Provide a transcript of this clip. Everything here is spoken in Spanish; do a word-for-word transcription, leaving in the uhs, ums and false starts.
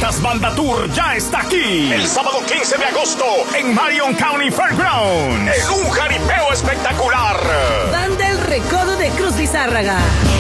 Texas Banda Tour ya está aquí. El sábado quince de agosto en Marion County Fairgrounds. En un jaripeo espectacular. Banda El Recodo de Cruz Lizárraga.